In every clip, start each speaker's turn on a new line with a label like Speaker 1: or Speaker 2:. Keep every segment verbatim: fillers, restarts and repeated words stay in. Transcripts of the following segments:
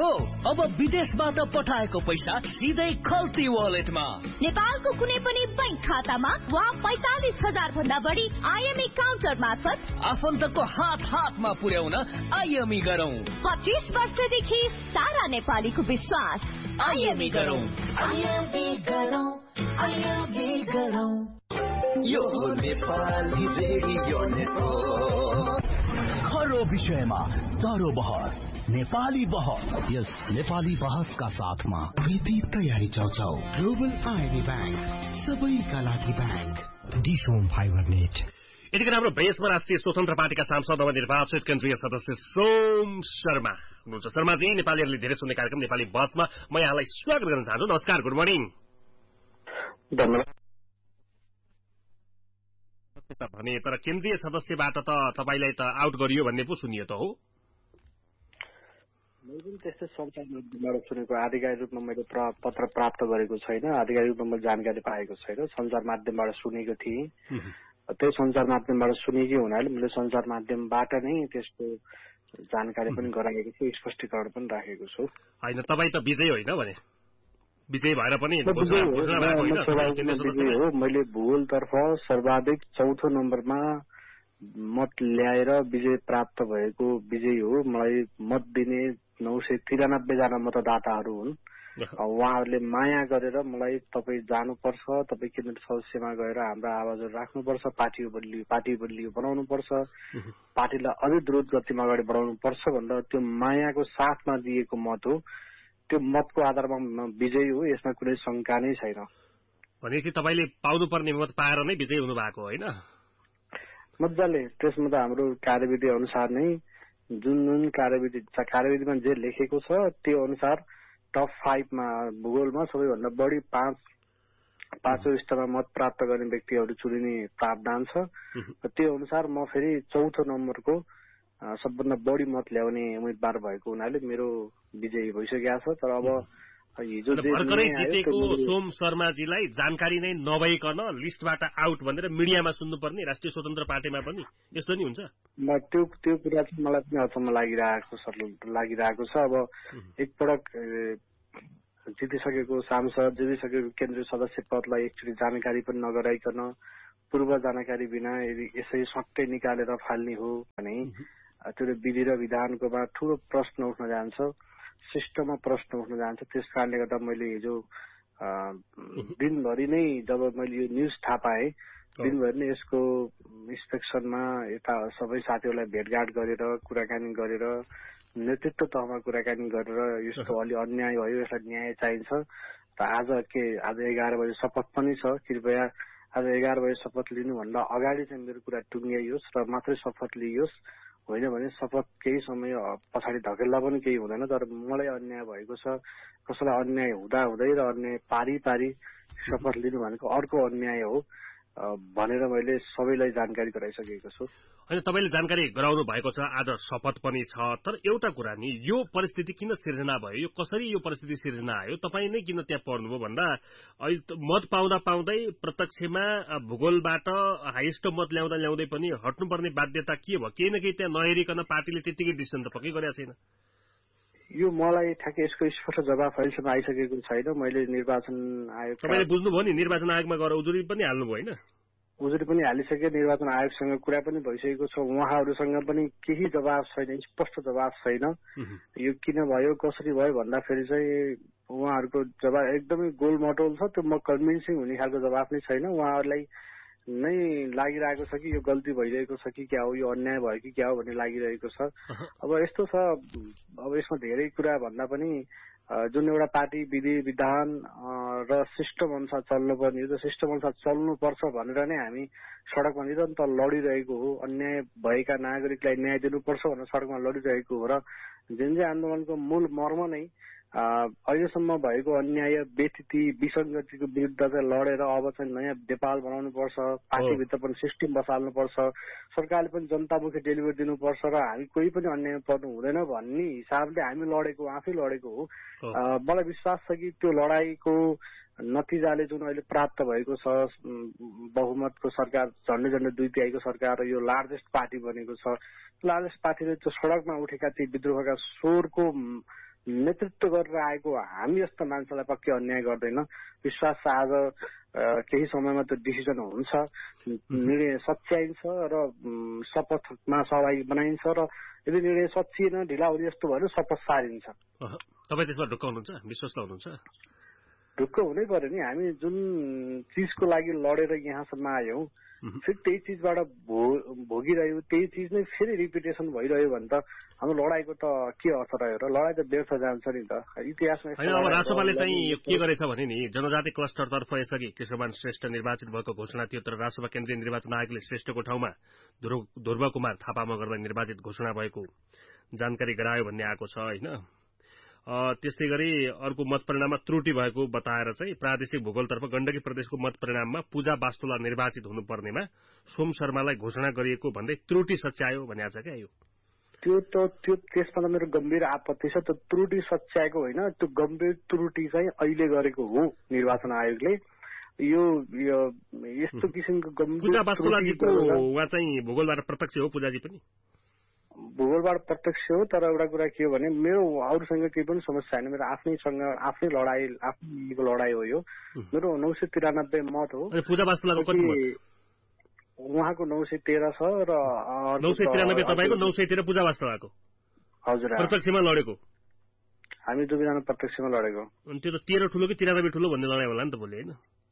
Speaker 1: हो अब विदेशबाट पठाएको पैसा सिधै खल्ती वालेटमा।
Speaker 2: नेपालको कुनै पनि बैंक खातामा वा पैंतालिस हजार भन्दा बढी आइएमई काउन्टर मार्फत
Speaker 1: आफन्तको हात हातमा पुर्याउन आइएमई गरौँ।
Speaker 2: पच्चीस वर्षदेखि सारा नेपालीको विश्वास आइएमई गरौँ।
Speaker 3: आइएमई गरौँ, आइएमई गरौँ।
Speaker 4: यो नेपाली रेडियो नेटवर्क।
Speaker 5: हर विषयमा चारो बहस, नेपाली बहस। यस नेपाली बहसका साथमा
Speaker 6: विधि तयारी चौचौ, ग्लोबल आइबी ब्याङ्क, सबैका लागि ब्याङ्क, डिसोम फाइबर नेट।
Speaker 7: यतिखेर हाम्रो भेषमा राष्ट्रिय स्वतन्त्र पार्टीका सांसद नवनिर्वाचित केन्द्रीय सदस्य सोम शर्मा हुनुहुन्छ। शर्माजी, नेपालीहरूले धेरै सुन्ने कार्यक्रम नेपाली बसमा म यहाँलाई स्वागत गर्न चाहन्छु। नमस्कार, गुड मर्निङ।
Speaker 8: धन्यवाद।
Speaker 7: भने तर केन्द्रीय सदस्यबाट त तपाईलाई त आउट गरियो भन्ने पो सुनियो त हो।
Speaker 8: मैले पनि त्यस्तै संचार माध्यमबाट सुनेको, आधिकारिक रूपमा मैले पत्र प्राप्त गरेको छैन, आधिकारिक रूपमा मैले जानकारी पाएको छैन। संचार माध्यमबाट सुनेको थिएँ, त्यही संचार माध्यमबाट सुनेकै हुनाले मैले संचार माध्यमबाट नै त्यसको जानकारी पनि गराएको छु, स्पष्टीकरण पनि राखेको छु।
Speaker 7: होइन, तपाईँ त विजय होइन भने विजय भएर पनि
Speaker 8: विजय हो। मैले भूगोलतर्फ सर्वाधिक चौथो नम्बरमा मत ल्याएर विजय प्राप्त भएको विजय हो। मलाई मत दिने नौ सय तिरानब्बे जना मतदाताहरू हुन्। उहाँहरूले माया गरेर मलाई तपाईँ जानुपर्छ, तपाईँ केन्द्र सदस्यमा गएर हाम्रो आवाजहरू राख्नुपर्छ, पार्टी बलियो पार्टी बलियो बनाउनुपर्छ, पार्टीलाई अझै द्रुत गतिमा अगाडि बढाउनु पर्छ भनेर त्यो मायाको साथमा दिएको मत हो। त्यो मतको आधारमा विजय हो, यसमा कुनै शंका नै छैन।
Speaker 7: भनेपछि तपाईँले पाउनुपर्ने मत पाएर नै विजय हुनु भएको होइन?
Speaker 8: मजाले, त्यसमा त हाम्रो कार्यविधि अनुसार नै जुन जुन कार्यविधि कार्यविधिमा जे लेखेको छ त्यो अनुसार टप फाइभमा भूगोलमा सबैभन्दा बढी पाँच पाँचौं स्तरमा मत प्राप्त गर्ने व्यक्तिहरू चुनिने प्रावधान छ। त्यो अनुसार म फेरि चौथो नम्बरको सबभन्दा बढी मत ल्याउने उम्मेद्वार भएको हुनाले मेरो विजयी भइसकेको छ। तर अब हिजो
Speaker 7: भर्खरै जितेको सोम शर्माजीलाई जानकारी नै नभइकन लिस्टबाट आउट भनेर मिडियामा सुन्नुपर्ने राष्ट्रिय स्वतन्त्र पार्टीमा पनि यस्तो नि हुन्छ?
Speaker 8: त्यो त्यो कुरा चाहिँ मलाई पनि अचम्म लागिरहेको छ लागिरहेको छ अब एकपटक जितिसकेको सांसद, जितिसकेको केन्द्रीय सदस्य पदलाई एकचोटि जानकारी पनि नगराइकन, पूर्व जानकारी बिना यदि यसै सट्टै निकालेर फाल्ने हो भने त्यो विधि र विधानकोमा ठूलो प्रश्न उठ्न जान्छ, सिस्टममा प्रश्न उठ्न जान्छ। त्यस कारणले गर्दा मैले हिजो दिनभरि नै जब मैले यो न्यूज थाहा पाएँ, दिनभरि नै यसको इन्स्पेक्सनमा यता सबै साथीहरूलाई भेटघाट गरेर कुराकानी गरेर नेतृत्व तहमा कुराकानी गरेर यसको अलि अन्याय भयो, यसलाई न्याय चाहिन्छ। त आज के आज एघार बजे शपथ पनि छ, कृपया आज एघार बजे शपथ लिनुभन्दा अगाडि चाहिँ मेरो कुरा टुङ्ग्याइयोस् र मात्रै शपथ लिइयोस्, होइन भने शपथ केही समय पछाडि धकेल्दा पनि केही हुँदैन। तर मलाई अन्याय भएको छ, कसैलाई अन्याय हुँदा हुँदै र अन्याय पारी पारी शपथ लिनु भनेको अर्को अन्याय हो भनेर मैले सबैलाई जानकारी गराइसकेको छु।
Speaker 7: होइन, तपाईँले जानकारी गराउनु भएको छ, आज शपथ पनि छ। तर एउटा कुरा नि, यो परिस्थिति किन सिर्जना भयो, यो कसरी यो परिस्थिति सिर्जना आयो, तपाईँ नै किन त्यहाँ पर्नुभयो भन्दा अहिले मत पाउँदा पाउँदै प्रत्यक्षमा भूगोलबाट हाइएस्ट मत ल्याउँदा ल्याउँदै पनि हट्नुपर्ने बाध्यता के भयो? केही न केही त्यहाँ नहेरिकन पार्टीले त्यतिकै डिसिसन त पक्कै गरेको छैन।
Speaker 8: यो मलाई ठ्याक्कै यसको स्पष्ट जवाफ अहिलेसम्म आइसकेको छैन। मैले निर्वाचन आयोग
Speaker 7: तपाईँले बुझ्नुभयो नि, निर्वाचन आयोगमा गएर उजुरी पनि हाल्नुभयो होइन?
Speaker 8: उजुरी पनि हालिसके, निर्वाचन आयोगसँग कुरा पनि भइसकेको छ, उहाँहरूसँग पनि केही जवाफ छैन, स्पष्ट जवाफ छैन। यो किन भयो कसरी भयो भन्दाखेरि चाहिँ उहाँहरूको जवाफ एकदमै गोलमटोल छ, त्यो म कन्भिन्सिङ हुने खालको जवाफ नै छैन। उहाँहरूलाई नै लागिरहेको छ कि यो गल्ती भइरहेको छ कि क्या हो, यो अन्याय भयो कि क्या हो भन्ने लागिरहेको छ। अब यस्तो छ, अब यसमा धेरै कुरा भन्दा पनि जुन एउटा पार्टी विधि विधान र सिस्टम अनुसार चल्नुपर्ने हो, त्यो सिस्टम अनुसार चल्नुपर्छ भनेर नै हामी सडकमा निरन्तर लडिरहेको हो। अन्याय भएका नागरिकलाई न्याय दिनुपर्छ भनेर सडकमा लडिरहेको हो र जेनजे आन्दोलनको मूल मर्म नै अहिलेसम्म भएको अन्याय, व्यतिथि, विसङ्गतिको विरुद्ध चाहिँ लडेर अब चाहिँ नयाँ नेपाल बनाउनुपर्छ, पार्टीभित्र पनि सिस्टम बसाल्नुपर्छ, सरकारले पनि जनतामुखी डेलिभरी दिनुपर्छ र हामी कोही पनि अन्यायमा पर्नु हुँदैन भन्ने हिसाबले हामी लडेको, आफै लडेको हो। मलाई विश्वास छ कि त्यो लडाईँको नतिजाले जुन अहिले प्राप्त भएको छ, बहुमतको सरकार, झन्डै झन्डै दुई तिहाईको सरकार र यो लार्जेस्ट पार्टी बनेको छ, लार्जेस्ट पार्टीले त्यो सडकमा उठेका ती विद्रोहका स्वरको नेतृत्व गरेर आएको हामी जस्तो मान्छेलाई पक्कै अन्याय गर्दैन। विश्वास छ आज केही समयमा त्यो डिसिजन हुन्छ, निर्णय सच्याइन्छ र शपथमा सहभागी बनाइन्छ र यदि निर्णय सचिएन ढिला हुने जस्तो भयो शपथ सारिन्छ।
Speaker 7: तपाईँ त्यसमा ढुक्क हुनुहुन्छ, विश्वास हुनुहुन्छ?
Speaker 8: ढुक्क हुनै पर्यो नि। हामी जुन चिजको लागि लडेर यहाँसम्म आयौँ फेरि त्यही चिजबाट भो भोगिरह्यो, त्यही चिज नै फेरि रिपिटेसन भइरह्यो भने त हाम्रो लडाइँको त के अर्थ रह्यो र? लडाइँ त व्यर्थ जान्छ नि त। इतिहासमा
Speaker 7: अब राष्ट्रपाले चाहिँ के गरेछ भने नि जनजाति क्लस्टरतर्फ यसअघि केशवमान श्रेष्ठ निर्वाचित भएको घोषणा थियो, तर राष्ट्रसभा केन्द्रीय निर्वाचन आयोगले श्रेष्ठको ठाउँमा ध्रुव कुमार थापा मगरलाई निर्वाचित घोषणा भएको जानकारी गरायो भन्ने आएको छ होइन। त्यस्तै गरी अर्को मत परिणाममा त्रुटि भएको बताएर चाहिँ प्रादेशिक भूगोलतर्फ गण्डकी प्रदेशको मत परिणाममा पूजा वास्तुला निर्वाचित हुनुपर्नेमा सोम शर्मालाई घोषणा गरिएको भन्दै त्रुटि सच्यायो भने छ क्या यो।
Speaker 8: त्यो त त्यो त्यसमा त मेरो गम्भीर आपत्ति छ। त्यो त्रुटि सच्याएको होइन, त्यो गम्भीर त्रुटि चाहिँ अहिले गरेको हो निर्वाचन आयोगले। यो यस्तो किसिमको गम्भीर
Speaker 7: पूजा वास्तुलाजीको उहाँ चाहिँ भूगोलबाट प्रत्यक्ष हो, पूजाजी पनि
Speaker 8: भूगोलबाट प्रत्यक्ष हो। तर एउटा कुरा के हो भने मेरो अरूसँग केही पनि समस्या छैन, मेरो आफ्नैसँग आफ्नै लडाई आफ्नैको लडाई हो यो। मेरो नौ सय तिरानब्बे मत हो।
Speaker 7: पूजा वास्तुलाको कति मत?
Speaker 8: उहाँको नौ सय तेह्र छ र
Speaker 7: नौ सय तिरानब्बे तपाईँको, नौ सय तेह्र पूजा वास्तुलाको।
Speaker 8: हजुर,
Speaker 7: प्रत्यक्षमा लडेको
Speaker 8: हामी दुवैजना प्रत्यक्षमा लडेको।
Speaker 7: अनि त्यो त तेह्र ठुलो कि तिरानब्बे ठुलो भन्ने लडाइँ होला नि त भोलि होइन?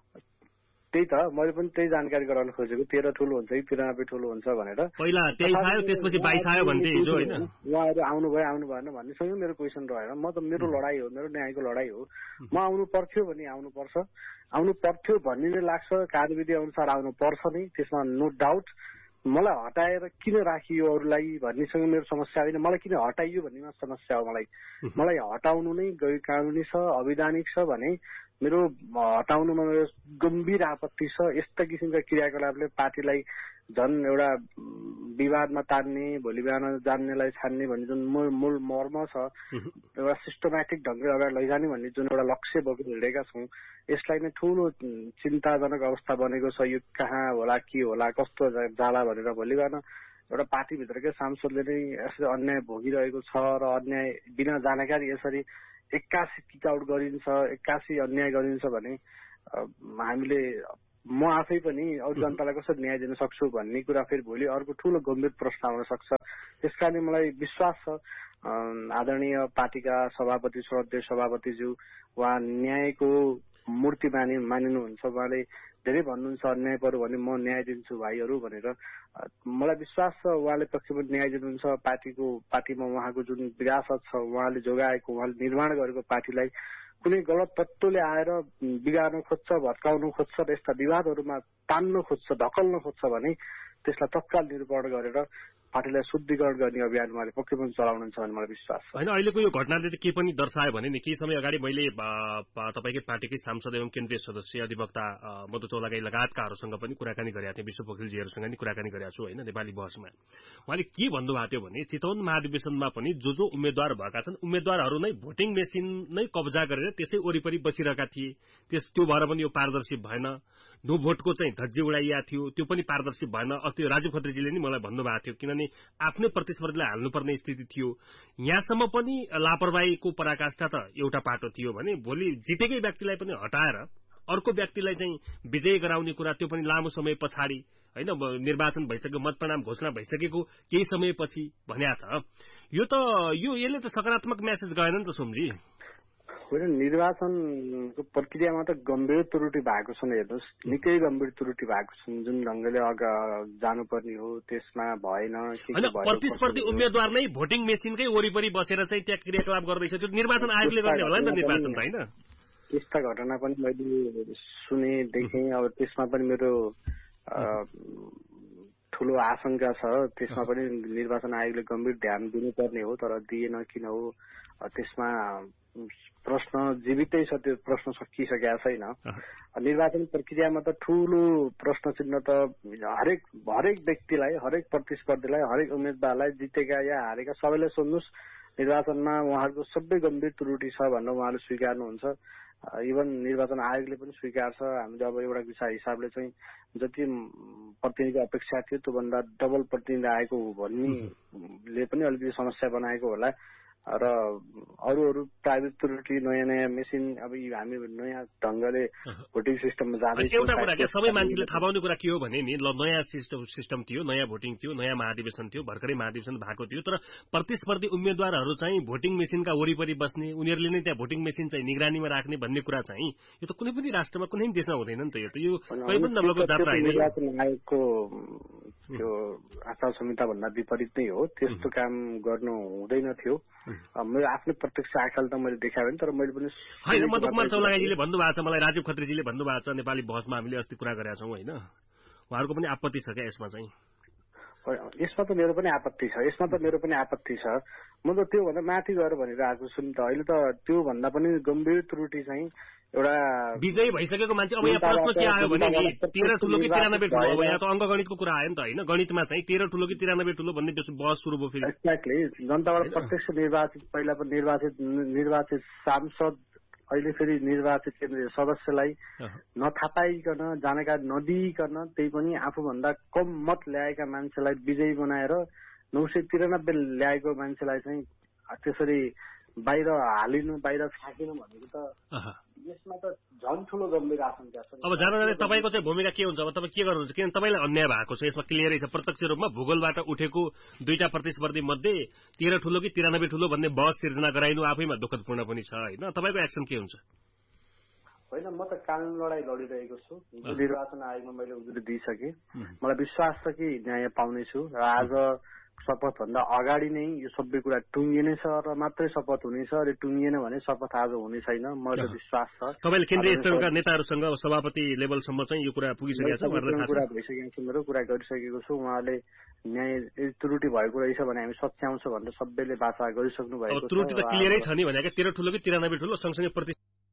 Speaker 8: त्यही त मैले पनि त्यही जानकारी गराउन खोजेको, तेह्र ठुलो हुन्छ कि तिरानब्बे ठुलो हुन्छ भनेर।
Speaker 7: पहिला तेइस आयो त्यसपछि बाइस आयो भन्थे हिजो होइन?
Speaker 8: उहाँहरू आउनुभयो आउनु भएन भन्नेसँग मेरो क्वेसन रहेन। म त मेरो लडाई हो, मेरो न्यायको लडाई हो। म आउनु पर्थ्यो भने आउनु पर्छ, आउनु पर्थ्यो भन्ने नै लाग्छ, कार्यविधि अनुसार आउनु पर्छ नै, त्यसमा नो डाउट। मलाई हटाएर किन राखियो अरूलाई भन्नेसँग मेरो समस्या होइन, मलाई किन हटाइयो भन्नेमा समस्या हो। मलाई मलाई हटाउनु नै गैर कानुनी छ, अवैधानिक छ भने मेरो हटाउनुमा मेरो गम्भीर आपत्ति छ। यस्ता किसिमका क्रियाकलापले पार्टीलाई झन् एउटा विवादमा तान्ने, भोलि बिहान जान्नेलाई छान्ने भन्ने जुन मूल मूल मर्म छ, एउटा सिस्टमेटिक ढङ्गले अगाडि लैजाने भन्ने जुन एउटा लक्ष्य बोकेर हिँडेका छौँ, यसलाई नै ठुलो चिन्ताजनक अवस्था बनेको छ। यो कहाँ होला, के होला, कस्तो जाला भनेर भोलि बिहान एउटा पार्टीभित्रकै सांसदले नै यसरी अन्याय भोगिरहेको छ र अन्याय बिना जानकारी यसरी एक्कासी किक आउट गरिन्छ, एक्कासी अन्याय गरिन्छ भने हामीले म आफै पनि अरू जनतालाई कसरी न्याय दिन सक्छु भन्ने कुरा फेरि भोलि अर्को ठुलो गम्भीर प्रश्न आउन सक्छ। त्यसकारण मलाई विश्वास छ आदरणीय पार्टीका सभापति श्रद्धेय सभापतिज्यू उहाँ न्यायको मूर्ति मानि मानिनुहुन्छ। उहाँले धेरै भन्नुहुन्छ अन्याय पर्यो भने म न्याय दिन्छु भाइहरू भनेर। मलाई विश्वास छ उहाँले पक्ष पनि न्याय दिनुहुन्छ। पार्टीको पार्टीमा उहाँको जुन विरासत छ, उहाँले जोगाएको, उहाँले निर्माण गरेको पार्टीलाई कुनै गलत तत्त्वले आएर बिगार्न खोज्छ, भत्काउन खोज्छ र यस्ता विवादहरूमा तान्न खोज्छ, ढकल्न खोज्छ भने त्यसलाई तत्काल निरूपण गरेर पार्टीलाई शुद्धिकरण गर्ने अभियान उहाँले पक्कै पनि चलाउनुहुन्छ भन्ने मलाई विश्वास छ।
Speaker 7: होइन, अहिलेको यो घटनाले त के पनि दर्शायो भने नि केही समय अगाडि मैले तपाईँकै पार्टीकै सांसद एवं केन्द्रीय सदस्य अधिवक्ता मधु चौलागाई लगायतकाहरूसँग पनि कुराकानी गरेका थिएँ, विश्व पोखरेलजीहरूसँग पनि कुराकानी गरेका छु होइन नेपाली बहसमा। उहाँले के भन्नुभएको थियो भने चितवन महाधिवेशनमा पनि जो जो उम्मेद्वार भएका छन् उम्मेद्वारहरू नै भोटिङ मेसिन नै कब्जा गरेर त्यसै वरिपरि बसिरहेका थिए। त्यस त्यो भएर पनि यो पारदर्शी भएन। नो भोटको चाहिँ धज्जी उडाइया थियो, त्यो पनि पारदर्शी भएन। अस्ति राजीव खत्रीजीले नि मलाई भन्नुभएको थियो, किनभने आफ्नै प्रतिस्पर्धीलाई हाल्नुपर्ने स्थिति थियो। यहाँसम्म पनि लापरवाहीको पराकाष्ठा त एउटा पाटो थियो भने भोलि जितेकै व्यक्तिलाई पनि हटाएर अर्को व्यक्तिलाई चाहिँ विजय गराउने कुरा, त्यो पनि लामो समय पछाडि होइन, निर्वाचन भइसक्यो, मतपरिणाम घोषणा भइसकेको केही समयपछि भन्या त यो त यो यसले त सकारात्मक मेसेज गएन नि त सोमजी।
Speaker 8: होइन, निर्वाचनको प्रक्रियामा त गम्भीर त्रुटि भएको छ नि। हेर्नुहोस्, निकै गम्भीर त्रुटि भएको छ। जुन ढङ्गले अगा जानुपर्ने हो त्यसमा भएन।
Speaker 7: प्रतिस्पर्धी उम्मेद्वार नै भोटिङ मेसिनकै वरिपरि बसेर चाहिँ त्यहाँ क्रियाकलाप गर्दैछ, त्यो निर्वाचन आयोगले गर्ने होला नि त निर्वाचन त होइन।
Speaker 8: त्यस्ता घटना पनि मैले सुने, देखेँ। अब त्यसमा पनि मेरो ठुलो आशंका छ। त्यसमा पनि निर्वाचन आयोगले गम्भीर ध्यान दिनुपर्ने हो, तर दिएन किन हो त्यसमा प्रश्न जीवितै छ। त्यो प्रश्न सकिसकेका छैन। निर्वाचन प्रक्रियामा त ठुलो प्रश्न चिन्ह त हरेक हरेक व्यक्तिलाई, हरेक प्रतिस्पर्धीलाई, हरेक उम्मेद्वारलाई, जितेका या हारेका सबैलाई सोध्नुहोस् निर्वाचनमा उहाँहरूको सबै गम्भीर त्रुटि छ भनेर उहाँले स्वीकार्नुहुन्छ। इभन निर्वाचन आयोगले पनि स्वीकार्छ। हामीले अब एउटा विषय हिसाबले चाहिँ जति प्रतिनिधि अपेक्षा थियो त्योभन्दा डबल प्रतिनिधि आएको भन्नेले पनि अलिकति समस्या बनाएको होला। र अरू अरू प्राइभेट त्रुटि नयाँ नयाँ मेसिन अब हामी नयाँ ढङ्गले भोटिङ सिस्टममा जाँदैछौँ।
Speaker 7: एउटा कुरा के सबै मान्छेले थाहा पाउने कुरा के हो भने नि ल नयाँ सिस्टम सिस्टम थियो, नयाँ भोटिङ थियो, नयाँ महाधिवेशन थियो, भर्खरै महाधिवेशन भएको थियो, तर प्रतिस्पर्धी उम्मेद्वारहरू चाहिँ भोटिङ मेसिनका वरिपरि बस्ने, उनीहरूले नै त्यहाँ भोटिङ मेसिन चाहिँ निगरानीमा राख्ने भन्ने कुरा चाहिँ यो त कुनै पनि राष्ट्रमा कुनै देशमा हुँदैन नि त। यो त यो कहीँ पनि नभएको जात्रा होइन।
Speaker 8: निर्वाचन आयोगको त्यो आचार संहिता भन्दा विपरीत नै हो, त्यस्तो काम गर्नु हुँदैन थियो। मेरो आफ्नो प्रत्यक्ष आँखाले त मैले देखाएँ भने, तर मैले पनि
Speaker 7: होइन मधुकुमार चौलागाईजीले भन्नुभएको छ, मलाई राजीव खत्रीजीले भन्नुभएको छ नेपाली बहसमा हामीले अस्ति कुरा गरेका छौँ होइन, उहाँहरूको पनि आपत्ति छ क्या यसमा चाहिँ?
Speaker 8: यसमा त मेरो पनि आपत्ति छ, यसमा त मेरो पनि आपत्ति छ। म त त्योभन्दा माथि गएर भनिरहेको छु नि त, अहिले त त्योभन्दा पनि गम्भीर त्रुटि चाहिँ एउटा
Speaker 7: विजयी भइसकेको मान्छे। अब यहाँ प्रश्न के आयो भने नि तेह्र ठुलो कि तिरानब्बे ठुलो, अब यहाँ त अङ्कगणितको कुरा आयो नि त होइन, गणितमा चाहिँ तेह्र ठुलो कि तिरानब्बे ठुलो भन्ने बहस सुरु भयो फेरि।
Speaker 8: एक्ज्याक्टली, जनताबाट प्रत्यक्ष निर्वाचित, पहिला पनि निर्वाचित निर्वाचित सांसद, अहिले फेरि निर्वाचित केन्द्रीय सदस्यलाई नथापाइकन, जानकारी नदिइकन, त्यही पनि आफूभन्दा कम मत ल्याएका मान्छेलाई विजयी बनाएर नौ सय तिरानब्बे ल्याएको मान्छेलाई चाहिँ त्यसरी बाहिर हालिनु, बाहिर फ्याँकिनु भनेको त यसमा त झन् ठुलो गम्भीर आशंका छ।
Speaker 7: अब जान जाने तपाईँको चाहिँ भूमिका के हुन्छ? अब तपाईँ के गर्नुहुन्छ? किनभने तपाईँलाई अन्याय भएको छ, यसमा क्लियरै छ प्रत्यक्ष रूपमा भूगोलबाट उठेको दुईटा प्रतिस्पर्धी मध्ये तेह्र ठुलो कि तिरानब्बे ठुलो भन्ने बहस सिर्जना गराइनु आफैमा दुःखदपूर्ण पनि छ होइन। तपाईँको एक्सन के हुन्छ?
Speaker 8: होइन, म त कानुन लडाई लडिरहेको छु, निर्वाचन आयोगमा मैले उजुरी दिइसकेँ। मलाई विश्वास छ कि न्याय पाउनेछु र आज शपथभन्दा अगाडि नै यो सबै कुरा टुङ्गिनेछ र मात्रै शपथ हुनेछ, र टुङ्गिएन भने शपथ आज हुने छैन, मलाई विश्वास छ।
Speaker 7: तपाईँले केन्द्रीय स्तरका नेताहरूसँग सभापति लेभलसम्म चाहिँ यो कुरा पुगिसकेको छ?
Speaker 8: कुरा भइसकेको छ, मेरो कुरा गरिसकेको छु। उहाँले न्याय त्रुटि भएको रहेछ भने हामी सच्याउँछ भनेर सबैले वाचा गरिसक्नु भएको छ।
Speaker 7: त्रुटि त क्लियरै छ नि भनेको, तेह्र ठुलो कि तिरानब्बे ठुलो सँगसँगै प्रति